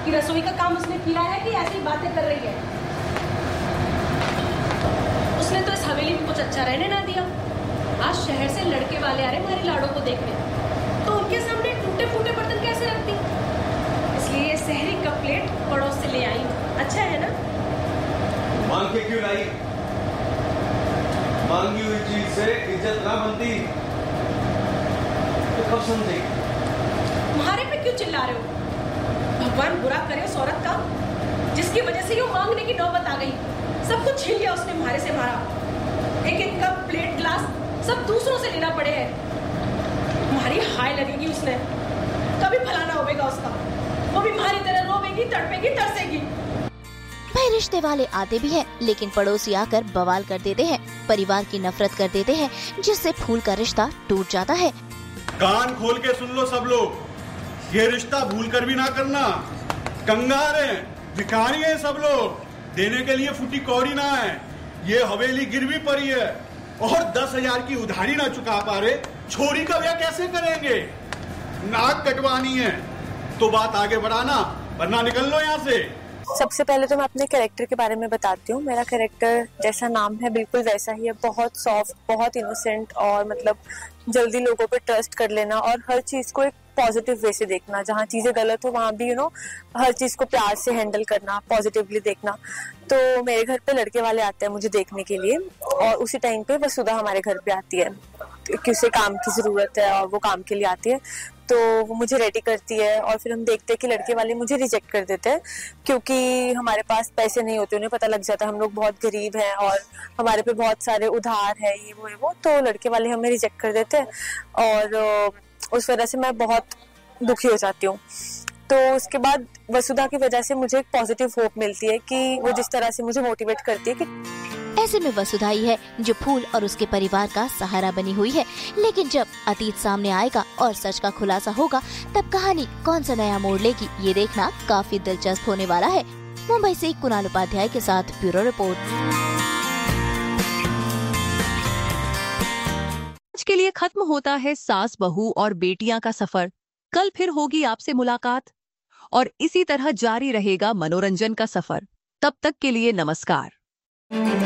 कि रसोई का काम उसने किया है कि ऐसी बातें कर रही है? उसने तो इस हवेली में कुछ अच्छा रहने ना दिया। आज शहर से लड़के वाले आ रहे हमारी लाड़ों को देखने, तो उनके सामने टूटे फूटे बर्तन कैसे रखती? इसलिए सहरी का प्लेट पड़ोस से ले आई। अच्छा है ना? मांग के क्यों लाई? मांगी हुई चीज से इज्जत ना बनती तो कब समझेगी? तुम्हारे पे क्यों चिल्ला रहे हो? भगवान बुरा करे उस औरत का, जिसकी वजह से ये मांगने की नौबत आ गई। सब कुछ छीन लिया उसने हमारे से हमारा। एक एक कप प्लेट ग्लास सब दूसरों से लेना पड़े हैं। तुम्हारी हाय लगेगी उसने, कभी भला ना होगा उसका। वो भी हमारी तरह रोवेगी, तड़पेगी, तरसेगी। भाई रिश्ते वाले आते भी हैं, लेकिन पड़ोसी आकर बवाल कर देते हैं, परिवार की नफरत कर देते हैं, जिससे फूल का रिश्ता टूट जाता है। कान खोल के सुन लो सब लोग, ये रिश्ता भूल कर भी ना करना। कंगार हैं, भिखारी हैं सब लोग, देने के लिए फूटी कौड़ी ना है। ये हवेली गिरवी पड़ी है और 10,000 की उधारी ना चुका पा रहे, छोरी का ब्याह कैसे करेंगे? नाक कटवानी है तो बात आगे बढ़ाना, वरना निकल लो यहाँ से। सबसे पहले तो मैं अपने कैरेक्टर के बारे में बताती हूँ। मेरा कैरेक्टर जैसा नाम है बिल्कुल वैसा ही है, बहुत सॉफ्ट, बहुत इनोसेंट और मतलब जल्दी लोगों पे ट्रस्ट कर लेना और हर चीज को एक पॉजिटिव वे से देखना। जहाँ चीजें गलत हो वहाँ भी हर चीज को प्यार से हैंडल करना, पॉजिटिवली देखना। तो मेरे घर पे लड़के वाले आते हैं मुझे देखने के लिए और उसी टाइम पे वसुधा हमारे घर पे आती है कि उसे काम की जरूरत है और वो काम के लिए आती है। तो वो मुझे रेडी करती है और फिर हम देखते हैं कि लड़के वाले मुझे रिजेक्ट कर देते हैं क्योंकि हमारे पास पैसे नहीं होते। उन्हें पता लग जाता है हम लोग बहुत गरीब हैं और हमारे पे बहुत सारे उधार है, ये वो। तो लड़के वाले हमें रिजेक्ट कर देते हैं और उस वजह से मैं बहुत दुखी हो जाती हूँ। तो उसके बाद वसुधा की वजह से मुझे एक पॉजिटिव होप मिलती है कि वो जिस तरह से मुझे मोटिवेट करती है कि ऐसे में वसुधा ही है जो फूल और उसके परिवार का सहारा बनी हुई है। लेकिन जब अतीत सामने आएगा और सच का खुलासा होगा, तब कहानी कौन सा नया मोड़ लेगी, ये देखना काफी दिलचस्प होने वाला है। मुंबई से कुणाल उपाध्याय के साथ ब्यूरो रिपोर्ट। आज के लिए खत्म होता है सास बहू और बेटियां का सफर। कल फिर होगी आपसे मुलाकात और इसी तरह जारी रहेगा मनोरंजन का सफर। तब तक के लिए नमस्कार।